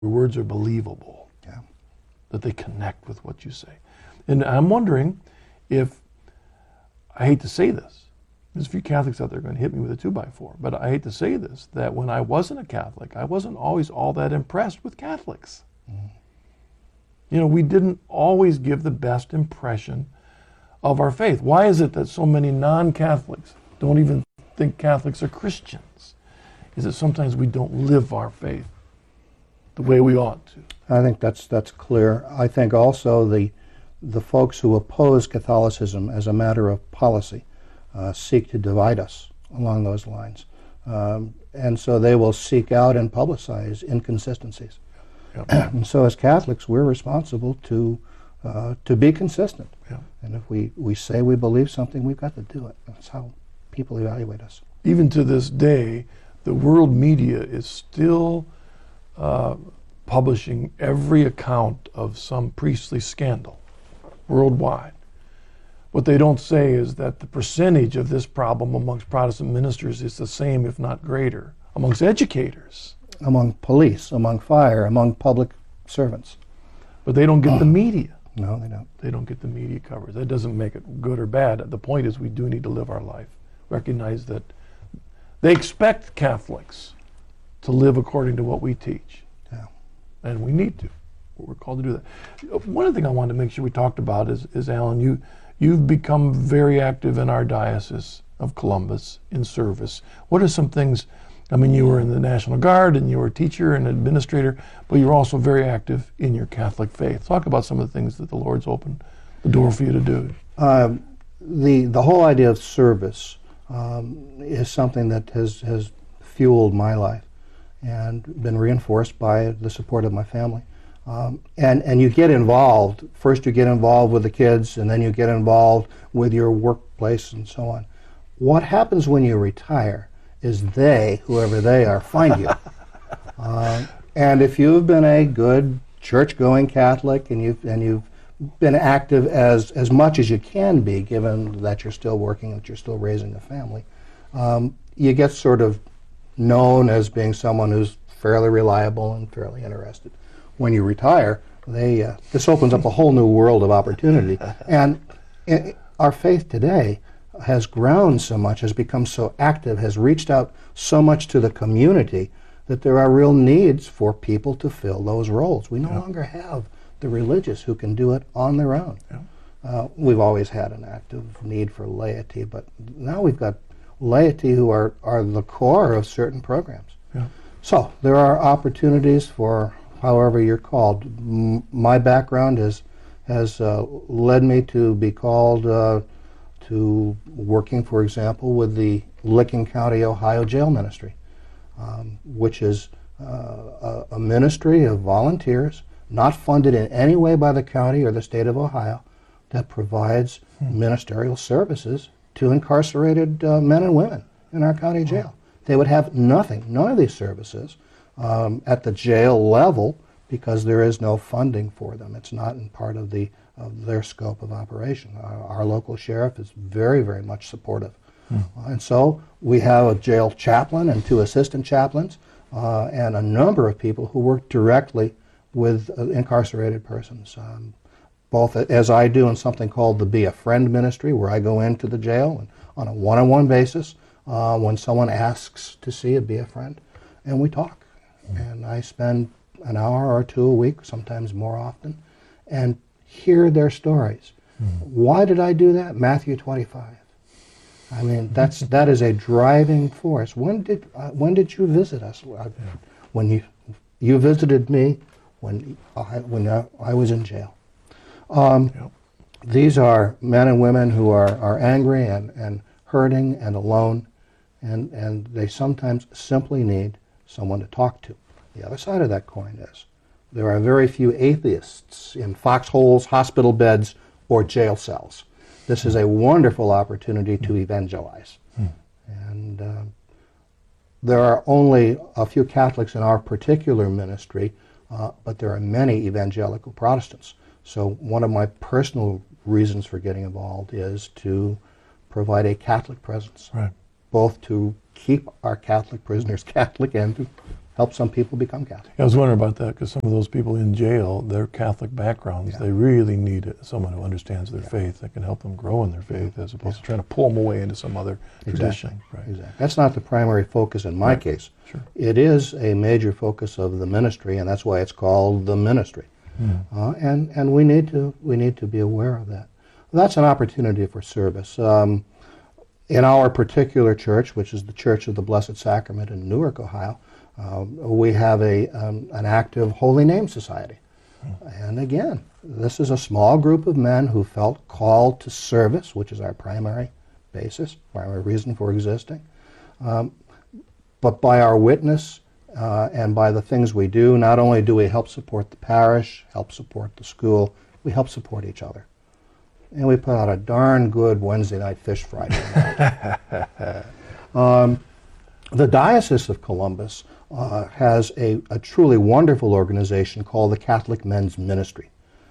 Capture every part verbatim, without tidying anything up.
your words are believable, Yeah. that they connect with what you say. And I'm wondering if, I hate to say this, there's a few Catholics out there going to hit me with a two by four, but I hate to say this, that when I wasn't a Catholic, I wasn't always all that impressed with Catholics. Mm. You know, we didn't always give the best impression of our faith. Why is it that so many non-Catholics don't even think Catholics are Christians? Is it sometimes we don't live our faith the way we ought to? I think that's that's clear. I think also the the folks who oppose Catholicism as a matter of policy uh, seek to divide us along those lines. Um, and so they will seek out and publicize inconsistencies. Yep. And so as Catholics, we're responsible to uh, to be consistent. Yep. And if we, we say we believe something, we've got to do it. That's how people evaluate us. Even to this day, the world media is still uh, publishing every account of some priestly scandal worldwide. What they don't say is that the percentage of this problem amongst Protestant ministers is the same, if not greater, amongst educators. Among police, among fire, among public servants. But they don't get the media. No, they don't. They don't get the media coverage. That doesn't make it good or bad. The point is we do need to live our life. Recognize that they expect Catholics to live according to what we teach. Yeah. And we need to. We're called to do that. One thing I wanted to make sure we talked about is, is Alan, you, you've become very active in our Diocese of Columbus in service. What are some things, I mean, you were in the National Guard and you were a teacher and administrator, but you're also very active in your Catholic faith. Talk about some of the things that the Lord's opened the door for you to do. Um, the, the whole idea of service um, is something that has, has fueled my life and been reinforced by the support of my family. Um, and, and you get involved. First you get involved with the kids, and then you get involved with your workplace and so on. What happens when you retire is they, whoever they are, find you. uh, and if you've been a good church-going Catholic and you've, and you've been active as, as much as you can be, given that you're still working, that you're still raising a family, um, you get sort of known as being someone who's fairly reliable and fairly interested. When you retire, they uh, this opens up a whole new world of opportunity. And it, our faith today has grown so much, has become so active, has reached out so much to the community that there are real needs for people to fill those roles. We no yeah. longer have the religious who can do it on their own. Yeah. Uh, we've always had an active need for laity, but now we've got laity who are, are the core of certain programs. Yeah. So there are opportunities for however you're called. M- my background is, has uh, led me to be called uh, to working, for example, with the Licking County, Ohio Jail Ministry, um, which is uh, a, a ministry of volunteers, not funded in any way by the county or the state of Ohio, that provides hmm. ministerial services to incarcerated uh, men and women in our county jail. Wow. They would have nothing, none of these services, Um, at the jail level, because there is no funding for them. It's not in part of the of their scope of operation. Our, our local sheriff is very, very much supportive. Hmm. Uh, and so we have a jail chaplain and two assistant chaplains uh, and a number of people who work directly with uh, incarcerated persons, um, both as I do in something called the Be a Friend ministry, where I go into the jail and on a one-on-one basis uh, when someone asks to see a Be a Friend, and we talk. And I spend an hour or two a week, sometimes more often, and hear their stories. Mm. Why did I do that? Matthew twenty-five. I mean, that's that is a driving force. When did uh, when did you visit us? Uh, yeah. When you you visited me when I when I, I was in jail. Um, yep. These are men and women who are, are angry and, and hurting and alone, and and they sometimes simply need someone to talk to. The other side of that coin is there are very few atheists in foxholes, hospital beds, or jail cells. This is a wonderful opportunity to evangelize. Mm. And uh, there are only a few Catholics in our particular ministry, uh, but there are many evangelical Protestants. So one of my personal reasons for getting involved is to provide a Catholic presence, right. both to keep our Catholic prisoners Catholic and to help some people become Catholic. I was wondering about that because some of those people in jail, their Catholic backgrounds, Yeah. they really need someone who understands their Yeah. faith that can help them grow in their faith as opposed to trying to pull them away into some other tradition. Right. Exactly. That's not the primary focus in my Right. case. Sure. It is a major focus of the ministry, and that's why it's called the ministry. Mm. Uh, and and we need to we need to be aware of that. That's an opportunity for service. Um, in our particular church, which is the Church of the Blessed Sacrament in Newark, Ohio, uh, we have a um, an active Holy Name Society. Mm. And again, this is a small group of men who felt called to service, which is our primary basis, primary reason for existing. Um, but by our witness uh, and by the things we do, not only do we help support the parish, help support the school, we help support each other. And we put out a darn good Wednesday night fish Friday night. um, the Diocese of Columbus uh, has a, a truly wonderful organization called the Catholic Men's Ministry.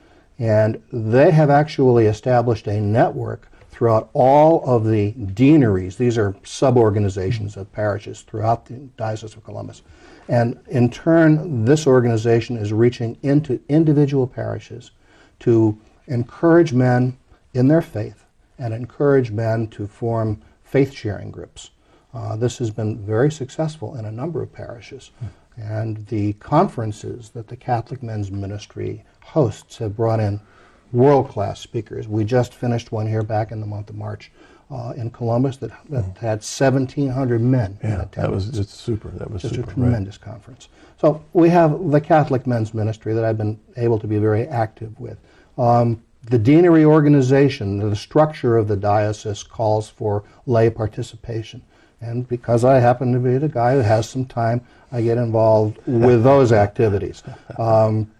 And they have actually established a network throughout all of the deaneries. These are sub-organizations of parishes throughout the Diocese of Columbus. And in turn, this organization is reaching into individual parishes to encourage men in their faith and encourage men to form faith-sharing groups. Uh, this has been very successful in a number of parishes. And the conferences that the Catholic Men's Ministry hosts have brought in world-class speakers. We just finished one here back in the month of March uh, in Columbus that, that mm. had seventeen hundred men in Yeah, attendance. that was it's super. That was just super, a tremendous right. conference. So we have the Catholic Men's Ministry that I've been able to be very active with. Um, the deanery organization, the structure of the diocese calls for lay participation. And because I happen to be the guy who has some time, I get involved with those activities. Um,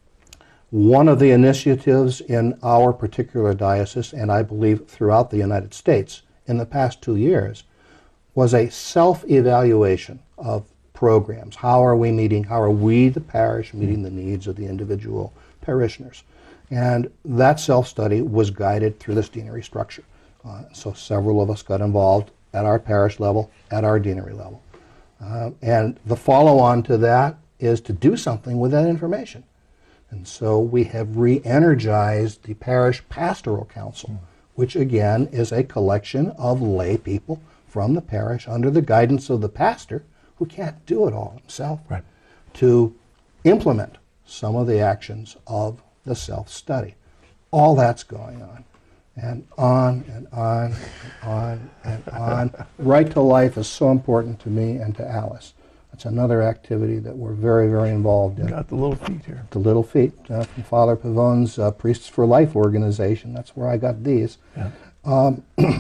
one of the initiatives in our particular diocese, and I believe throughout the United States in the past two years, was a self-evaluation of programs. How are we meeting, how are we, the parish, meeting the needs of the individual parishioners? And that self-study was guided through this deanery structure. Uh, so several of us got involved at our parish level, at our deanery level. Uh, and the follow-on to that is to do something with that information. And so we have re-energized the Parish Pastoral Council, mm. which again is a collection of lay people from the parish under the guidance of the pastor, who can't do it all himself, right. to implement some of the actions of the self-study. All that's going on. And on and on and on and on. Right to Life is so important to me and to Alice. That's another activity that we're very, very involved in. Got the little feet here. The little feet uh, from Father Pavone's uh, Priests for Life organization. That's where I got these. Yeah. Um,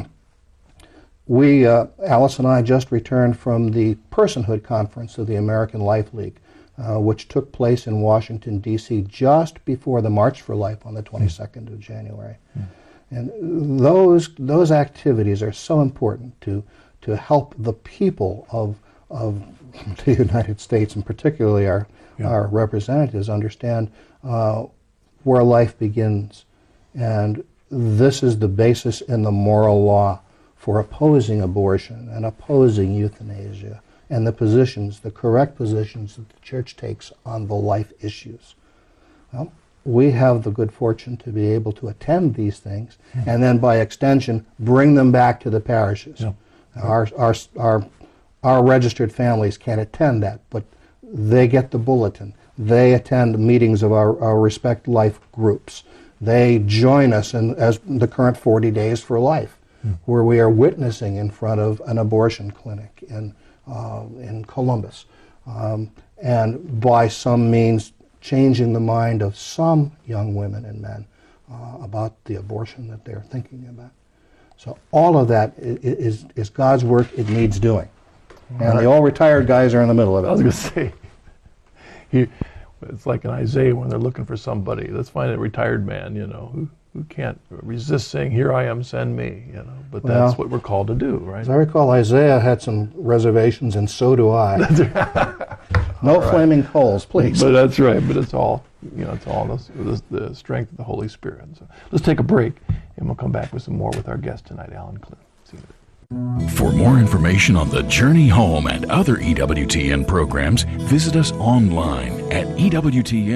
we, uh, Alice and I, just returned from the Personhood Conference of the American Life League, uh, which took place in Washington, D C just before the March for Life on the twenty-second of January. Mm. And those those activities are so important to to help the people of of the United States, and particularly our yeah. our representatives, understand uh, where life begins. And this is the basis in the moral law for opposing abortion and opposing euthanasia and the positions, the correct positions that the Church takes on the life issues. Well, we have the good fortune to be able to attend these things, mm-hmm. and then by extension bring them back to the parishes. Yeah. Our, our, our, our registered families can't attend that, but they get the bulletin. They attend meetings of our, our Respect Life groups. They join us in as the current forty Days for Life, mm-hmm. where we are witnessing in front of an abortion clinic in, uh, in Columbus. Um, and by some means changing the mind of some young women and men uh, about the abortion that they're thinking about. So all of that is, is God's work. It needs doing. And right. the old retired guys are in the middle of it. I was going to say, he, it's like in Isaiah when they're looking for somebody. Let's find a retired man, you know, who, who can't resist saying, "Here I am, send me," you know. But that's well, what we're called to do, right? As I recall, Isaiah had some reservations, and so do I. No right. flaming coals, please. But that's right. But it's all, you know, it's all the, the, the strength of the Holy Spirit. So let's take a break, and we'll come back with some more with our guest tonight, Alan Clint. See you. For more information on the Journey Home and other E W T N programs, visit us online at E W T N.